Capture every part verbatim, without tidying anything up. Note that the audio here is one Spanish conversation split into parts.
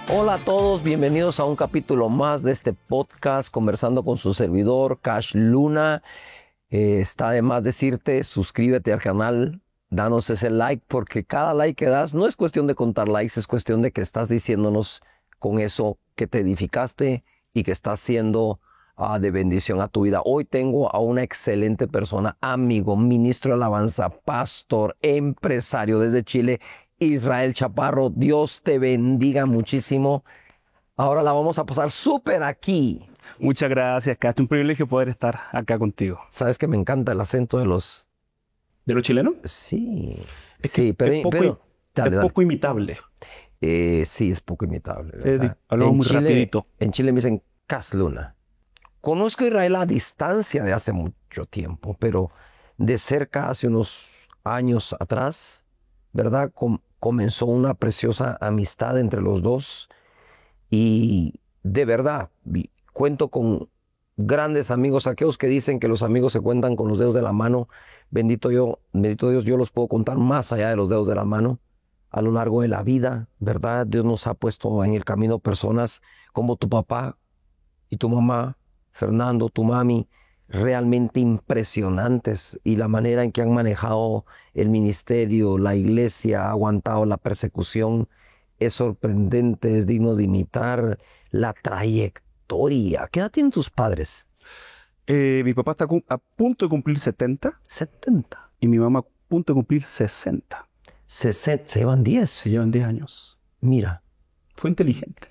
Hola a todos, bienvenidos a un capítulo más de este podcast Conversando con su servidor, Cash Luna. Eh, está de más decirte, suscríbete al canal, danos ese like, porque cada like que das no es cuestión de contar likes, es cuestión de que estás diciéndonos con eso que te edificaste y que estás siendo uh, de bendición a tu vida. Hoy tengo a una excelente persona, amigo, ministro de alabanza, pastor, empresario desde Chile, Israel Chaparro. Dios te bendiga muchísimo. Ahora la vamos a pasar súper aquí. Muchas gracias, Cash. Un privilegio poder estar acá contigo. ¿Sabes que me encanta el acento de los... ¿De los chilenos? Sí, Es sí, que pero... es poco, pero dale, es dale. poco imitable. Eh, sí, es poco imitable, ¿verdad? Eh, hablamos En muy Chile, rapidito. En Chile me dicen Cash Luna. Conozco a Israel a distancia de hace mucho tiempo, pero de cerca, hace unos años atrás, ¿verdad? Com- comenzó una preciosa amistad entre los dos y de verdad vi- cuento con grandes amigos, aquellos que dicen que los amigos se cuentan con los dedos de la mano. Bendito yo, bendito Dios, yo los puedo contar más allá de los dedos de la mano a lo largo de la vida, ¿verdad? Dios nos ha puesto en el camino personas como tu papá y tu mamá, Fernando, tu mami, realmente impresionantes, y la manera en que han manejado el ministerio, la iglesia, ha aguantado la persecución, es sorprendente, es digno de imitar la trayectoria. ¿Qué edad tienen tus padres? Eh, mi papá está cu- a punto de cumplir setenta setenta. y mi mamá a punto de cumplir sesenta. sesenta, se llevan diez. Se llevan diez años. Mira. Fue inteligente.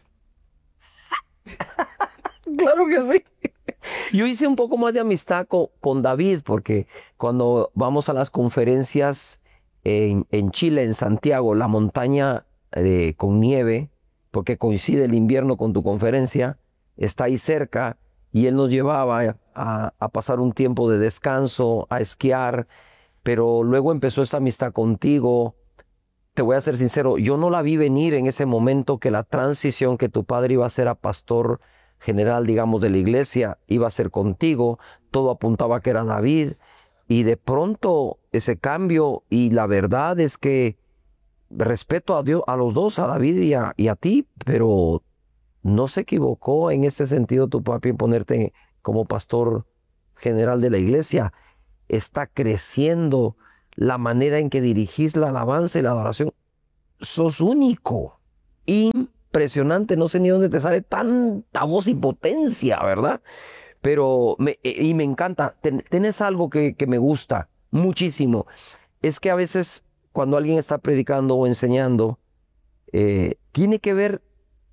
Claro que sí. Yo hice un poco más de amistad con, con David, porque cuando vamos a las conferencias en, en Chile, en Santiago, la montaña eh, con nieve, porque coincide el invierno con tu conferencia, está ahí cerca, y él nos llevaba a, a pasar un tiempo de descanso, a esquiar, pero luego empezó esta amistad contigo. Te voy a ser sincero, yo no la vi venir en ese momento, que la transición que tu padre iba a ser a pastor general, digamos, de la iglesia, iba a ser contigo. Todo apuntaba que era David, y de pronto ese cambio, y la verdad es que respeto a Dios, a los dos, a David y a, y a ti, pero no se equivocó en este sentido tu papi en ponerte como pastor general de la iglesia. Está creciendo la manera en que dirigís la alabanza y la adoración. Sos único, impresionante, no sé ni dónde te sale tanta voz y potencia, ¿verdad? Pero, me, eh, y me encanta, Ten, tenés algo que, que me gusta muchísimo, es que a veces cuando alguien está predicando o enseñando, eh, tiene que ver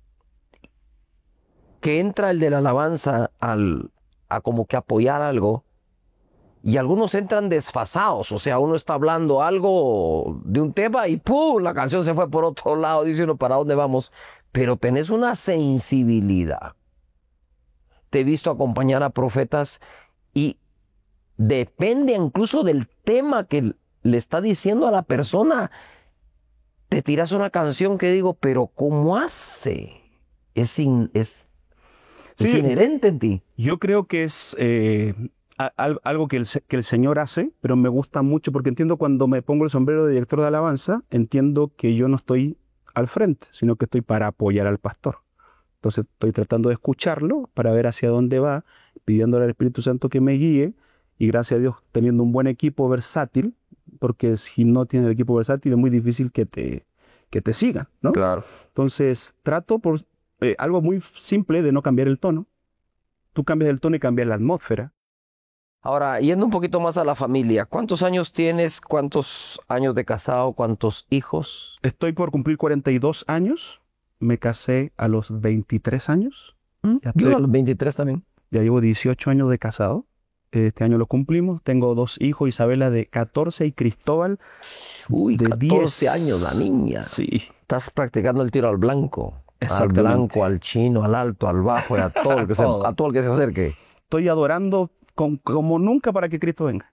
que entra el de la alabanza al, a como que apoyar algo, y algunos entran desfasados, o sea, uno está hablando algo de un tema y ¡pum! La canción se fue por otro lado, dice uno, ¿para dónde vamos? Pero tenés una sensibilidad. Te he visto acompañar a profetas y depende incluso del tema que le está diciendo a la persona. Te tiras una canción que digo, pero ¿cómo hace? Es, in, es, Sí, es inherente en ti. Yo creo que es eh, a- al- algo que el, se- que el Señor hace, pero me gusta mucho porque entiendo cuando me pongo el sombrero de director de alabanza, entiendo que yo no estoy al frente, sino que estoy para apoyar al pastor. Entonces estoy tratando de escucharlo para ver hacia dónde va, pidiéndole al Espíritu Santo que me guíe, y gracias a Dios teniendo un buen equipo versátil, porque si no tienes el equipo versátil es muy difícil que te, que te sigan, ¿no? Claro. Entonces trato por eh, algo muy simple de no cambiar el tono. Tú cambias el tono y cambias la atmósfera. Ahora, yendo un poquito más a la familia, ¿cuántos años tienes? ¿Cuántos años de casado? ¿Cuántos hijos? Estoy por cumplir cuarenta y dos años. Me casé a los veintitrés años. ¿Mm? Ya, Yo estoy- a los veintitrés también. ya llevo dieciocho años de casado. Este año lo cumplimos. Tengo dos hijos, Isabela de catorce y Cristóbal Uy, de catorce diez. años la niña. Sí. Estás practicando el tiro al blanco. Al Exactamente. blanco, al chino, al alto, al bajo, y a todo el que se, Todo. a todo el que se acerque. Estoy adorando con- como nunca para que Cristo venga.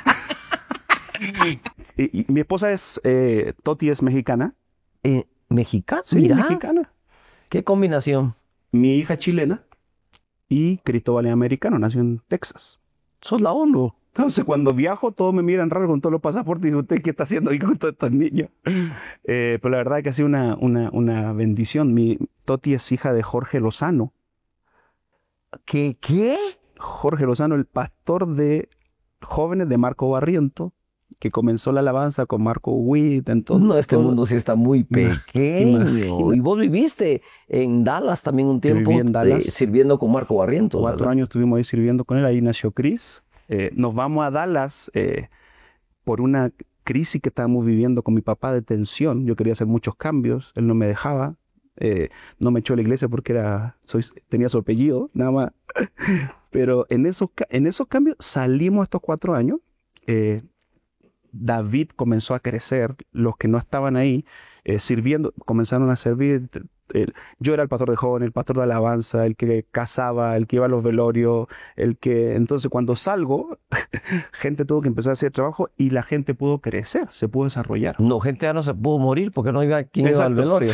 y, y mi esposa es, eh, Toti es mexicana. Eh, ¿Mexicana? Sí, Mira, mexicana. qué combinación. Mi hija chilena y Cristóbal es americano, nació en Texas. Sos la ONU. Entonces, cuando viajo, todos me miran raro con todos los pasaportes y dicen, ¿usted qué está haciendo aquí con todos estos niños? Eh, pero la verdad es que ha sido una, una, una bendición. Mi, Toti es hija de Jorge Lozano. ¿Qué? ¿Qué? Jorge Lozano, el pastor de jóvenes de Marco Barriento, que comenzó la alabanza con Marco Witt. Entonces, No, este todo, mundo sí está muy pequeño. imagina. Y vos viviste en Dallas también un tiempo, Viví en Dallas. eh, sirviendo con Marco Barrientos, Cuatro ¿verdad? años estuvimos ahí sirviendo con él. Ahí nació Chris. Eh, nos vamos a Dallas eh, por una crisis que estábamos viviendo con mi papá de tensión. Yo quería hacer muchos cambios. Él no me dejaba. Eh, no me echó a la iglesia porque era, soy, tenía su apellido, nada más. Pero en esos, en esos cambios salimos estos cuatro años. Eh, David comenzó a crecer. Los que no estaban ahí eh, sirviendo, comenzaron a servir. El, yo era el pastor de jóvenes, el pastor de alabanza, el que casaba, el que iba a los velorios, el que... Entonces cuando salgo, gente tuvo que empezar a hacer trabajo y la gente pudo crecer, se pudo desarrollar. No, gente ya no se pudo morir porque no iba quien iba al velorio.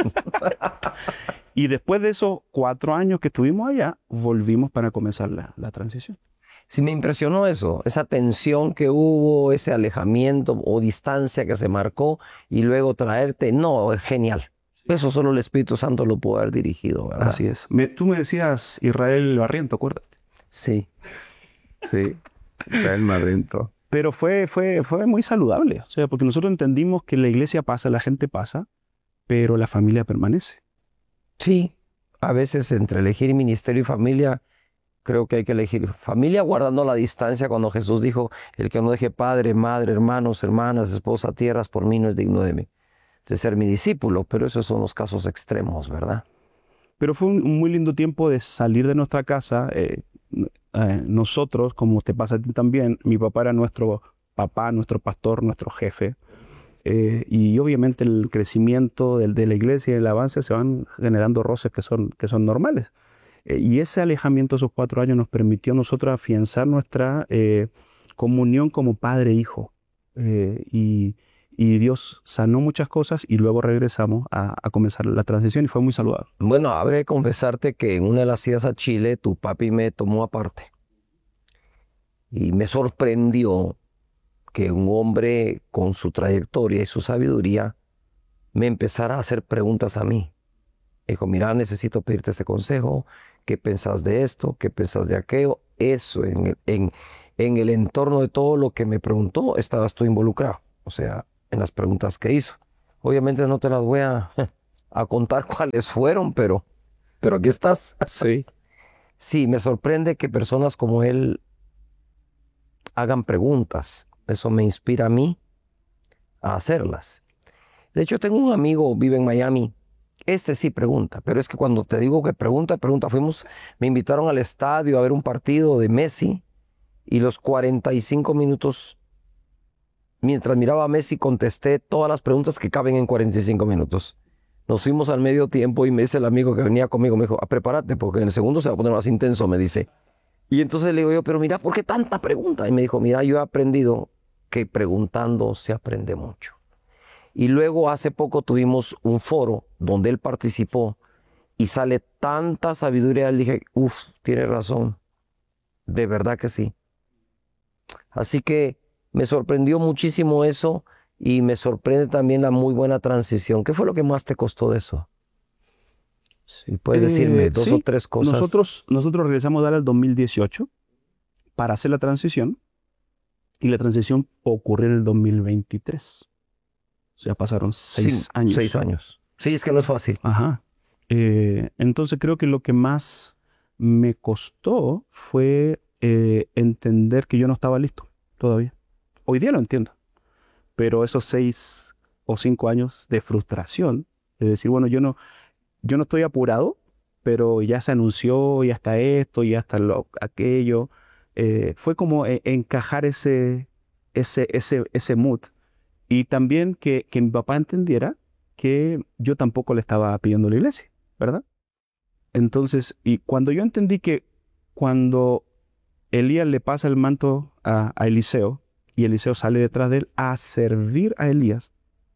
Y después de esos cuatro años que estuvimos allá, volvimos para comenzar la, la transición. Sí, me impresionó eso, esa tensión que hubo, ese alejamiento o distancia que se marcó y luego traerte. No, es genial. Eso solo el Espíritu Santo lo puede haber dirigido, ¿verdad? Así es. Me, tú me decías Israel Barriento, ¿acuerdas? Sí. Sí, Israel Barriento. Pero fue, fue, fue muy saludable, o sea, porque nosotros entendimos que la iglesia pasa, la gente pasa, pero la familia permanece. Sí, a veces entre elegir ministerio y familia, creo que hay que elegir familia guardando la distancia cuando Jesús dijo, el que no deje padre, madre, hermanos, hermanas, esposa, tierras, por mí no es digno de mí, de ser mi discípulo, pero esos son los casos extremos, ¿verdad? Pero fue un, un muy lindo tiempo de salir de nuestra casa. Eh, eh, nosotros, como te pasa a ti también, mi papá era nuestro papá, nuestro pastor, nuestro jefe. Eh, y obviamente el crecimiento de, de la iglesia y el avance se van generando roces que son, que son normales. Eh, y ese alejamiento de esos cuatro años nos permitió a nosotros afianzar nuestra eh, comunión como padre e hijo. Eh, y, y Dios sanó muchas cosas y luego regresamos a, a comenzar la transición y fue muy saludable. Bueno, habré de confesarte que en una de las idas a Chile, tu papi me tomó aparte. Y me sorprendió que un hombre con su trayectoria y su sabiduría me empezara a hacer preguntas a mí. Dijo, mira, necesito pedirte ese consejo. ¿Qué pensás de esto? ¿Qué pensás de aquello? Eso, en el, en, en el entorno de todo lo que me preguntó, estabas tú involucrado. O sea, en las preguntas que hizo. Obviamente no te las voy a, a contar cuáles fueron, pero, pero aquí estás. Sí. Sí, me sorprende que personas como él hagan preguntas. Eso me inspira a mí a hacerlas. De hecho, tengo un amigo, vive en Miami. Este sí pregunta, pero es que cuando te digo que pregunta, pregunta, fuimos, me invitaron al estadio a ver un partido de Messi y los cuarenta y cinco minutos, mientras miraba a Messi, contesté todas las preguntas que caben en cuarenta y cinco minutos. Nos fuimos al medio tiempo y me dice el amigo que venía conmigo, me dijo, ah, prepárate porque en el segundo se va a poner más intenso, me dice. Y entonces le digo yo, pero mira, ¿por qué tanta pregunta? Y me dijo, mira, yo he aprendido que preguntando se aprende mucho. Y luego hace poco tuvimos un foro donde él participó y sale tanta sabiduría. Le dije, uff, tiene razón. De verdad que sí. Así que me sorprendió muchísimo eso y me sorprende también la muy buena transición. ¿Qué fue lo que más te costó de eso? Si puedes decirme Eh, dos sí, o tres cosas. Nosotros, nosotros regresamos a dar al dos mil dieciocho para hacer la transición y la transición ocurrió en el dos mil veintitrés. O sea, pasaron seis Sí, años. Seis años. Sí, es que no es fácil. Ajá. Eh, entonces creo que lo que más me costó fue eh, entender que yo no estaba listo todavía. Hoy día lo entiendo. Pero esos seis o cinco años de frustración, de decir, bueno, yo no, yo no estoy apurado, pero ya se anunció, ya está esto, ya está lo, aquello. Eh, fue como eh, encajar ese, ese, ese, ese mood. Y también que, que mi papá entendiera que yo tampoco le estaba pidiendo a la iglesia, ¿verdad? Entonces, y cuando yo entendí que cuando Elías le pasa el manto a, a Eliseo y Eliseo sale detrás de él a servir a Elías,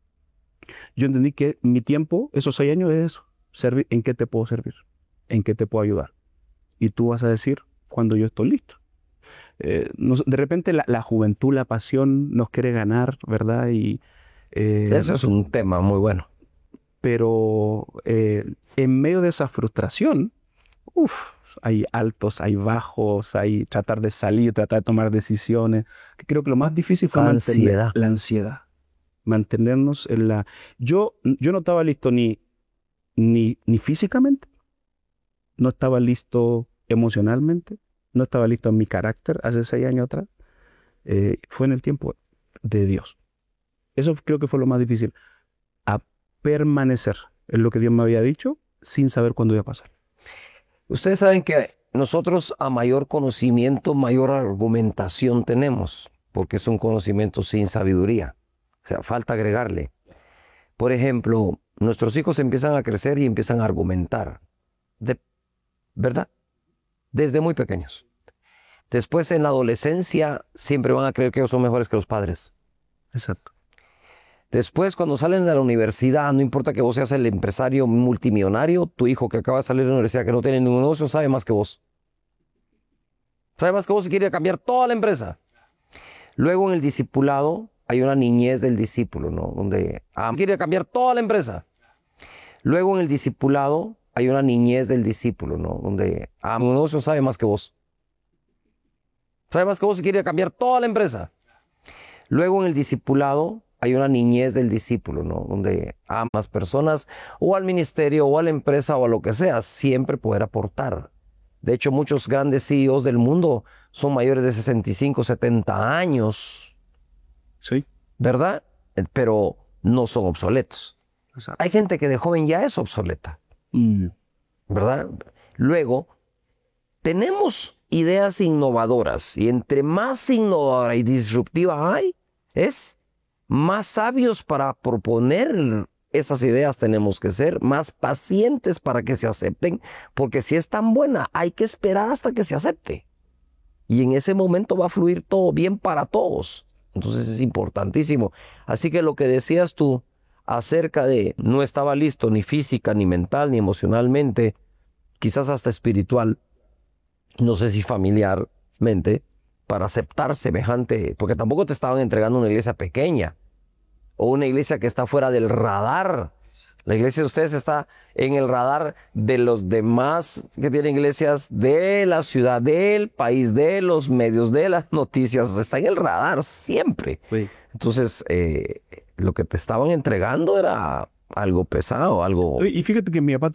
yo entendí que mi tiempo, esos seis años, es eso. Servir, ¿en qué te puedo servir? ¿En qué te puedo ayudar? Y tú vas a decir cuando yo estoy listo. Eh, nos, de repente la, la juventud, la pasión nos quiere ganar, ¿verdad? Y, eh, Eso es un tema muy bueno. pero eh, en medio de esa frustración, uf, hay altos, hay bajos, hay tratar de salir, tratar de tomar decisiones. Creo que lo más difícil fue mantener Ansiedad. la ansiedad. Mantenernos en la... Yo, yo no estaba listo ni, ni, ni físicamente, no estaba listo emocionalmente, no estaba listo en mi carácter hace seis años atrás. Eh, fue en el tiempo de Dios. Eso creo que fue lo más difícil. A permanecer en lo que Dios me había dicho sin saber cuándo iba a pasar. Ustedes saben que nosotros a mayor conocimiento, mayor argumentación tenemos, porque es un conocimiento sin sabiduría. O sea, falta agregarle. Por ejemplo, nuestros hijos empiezan a crecer y empiezan a argumentar. De, ¿verdad? Desde muy pequeños. Después, en la adolescencia, siempre van a creer que ellos son mejores que los padres. Exacto. Después, cuando salen de la universidad, no importa que vos seas el empresario multimillonario, tu hijo que acaba de salir de la universidad, que no tiene ningún negocio, sabe más que vos. Sabe más que vos y quiere cambiar toda la empresa. Luego, en el discipulado, hay una niñez del discípulo, ¿no? Donde ah, quiere cambiar toda la empresa. Luego, en el discipulado, hay una niñez del discípulo, ¿no? Donde ah, un negocio sabe más que vos. Sabe más que vos y quiere cambiar toda la empresa. Luego, en el discipulado, hay una niñez del discípulo, ¿no? Donde amas personas o al ministerio o a la empresa o a lo que sea, siempre poder aportar. De hecho, muchos grandes C E Os del mundo son mayores de sesenta y cinco, setenta años. Sí. ¿Verdad? Pero no son obsoletos. Exacto. Hay gente que de joven ya es obsoleta. Mm. ¿Verdad? Luego, tenemos ideas innovadoras y entre más innovadora y disruptiva hay, es más sabios para proponer esas ideas tenemos que ser, más pacientes para que se acepten, porque si es tan buena, hay que esperar hasta que se acepte. Y en ese momento va a fluir todo bien para todos. Entonces es importantísimo. Así que lo que decías tú acerca de no estaba listo ni física, ni mental, ni emocionalmente, quizás hasta espiritual, no sé si familiarmente, para aceptar semejante, porque tampoco te estaban entregando una iglesia pequeña o una iglesia que está fuera del radar. La iglesia de ustedes está en el radar de los demás que tienen iglesias de la ciudad, del país, de los medios, de las noticias. Está en el radar siempre. Sí. Entonces, eh, lo que te estaban entregando era algo pesado, algo... Y fíjate que mi papá